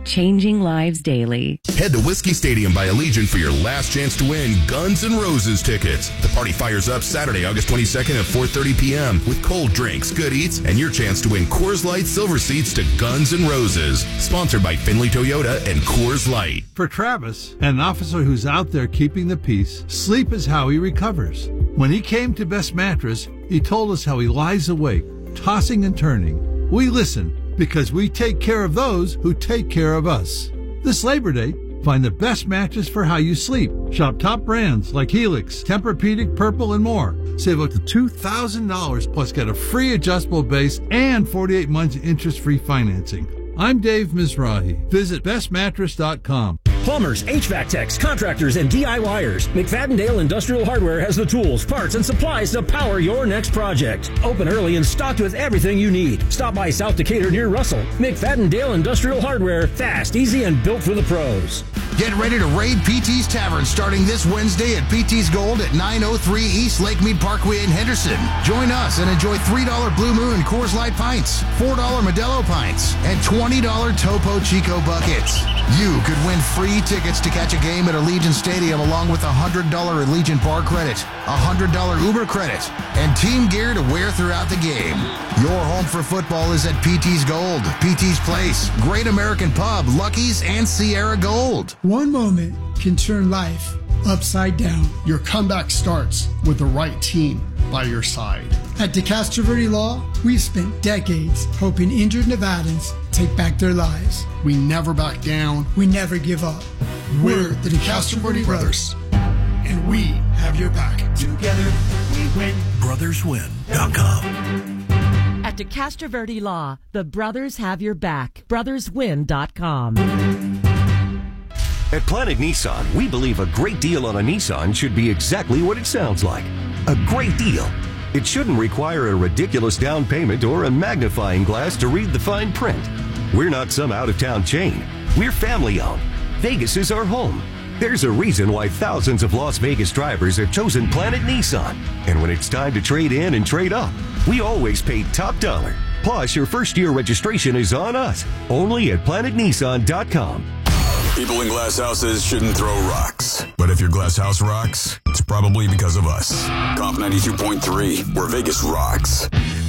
changing lives daily. Head to Whiskey Stadium by Allegiant for your last chance to win Guns N' Roses tickets. The party fires up Saturday, August 22nd at 4:30 p.m. with cold drinks, good eats, and your chance to win Coors Light Silver Seats to Guns N' Roses. Sponsored by Findlay Toyota and Coors Light. For Travis, an officer who's out there keeping the peace, sleep is how he recovers. When he came to Best Mattress, he told us how he lies awake, tossing and turning. We listen because we take care of those who take care of us. This Labor Day, find the best mattress for how you sleep. Shop top brands like Helix, Tempur-Pedic, Purple, and more. Save up to $2,000 plus get a free adjustable base and 48 months interest-free financing. I'm Dave Mizrahi. Visit bestmattress.com. Plumbers, HVAC techs, contractors, and DIYers. McFadden-Dale Industrial Hardware has the tools, parts, and supplies to power your next project. Open early and stocked with everything you need. Stop by South Decatur near Russell. McFadden-Dale Industrial Hardware. Fast, easy, and built for the pros. Get ready to raid PT's Tavern starting this Wednesday at PT's Gold at 903 East Lakemead Parkway in Henderson. Join us and enjoy $3 Blue Moon and Coors Light pints, $4 Modelo pints, and $20 Topo Chico buckets. You could win free tickets to catch a game at Allegiant Stadium along with a $100 Allegiant bar credit, a $100 Uber credit, and team gear to wear throughout the game. Your home for football is at PT's Gold, PT's Place, Great American Pub, Lucky's, and Sierra Gold. One moment can turn life upside down. Your comeback starts with the right team by your side. At DeCastro Verde Law, we've spent decades helping injured Nevadans take back their lives. We never back down. We never give up. We're the DeCastro Verde Brothers, and we have your back. Together we win. BrothersWin.com. At DeCastro Verde Law, the brothers have your back. BrothersWin.com. At Planet Nissan, we believe a great deal on a Nissan should be exactly what it sounds like. A great deal. It shouldn't require a ridiculous down payment or a magnifying glass to read the fine print. We're not some out-of-town chain. We're family-owned. Vegas is our home. There's a reason why thousands of Las Vegas drivers have chosen Planet Nissan. And when it's time to trade in and trade up, we always pay top dollar. Plus, your first-year registration is on us. Only at PlanetNissan.com. People in glass houses shouldn't throw rocks. But if your glass house rocks, it's probably because of us. Comp 92.3, where Vegas rocks.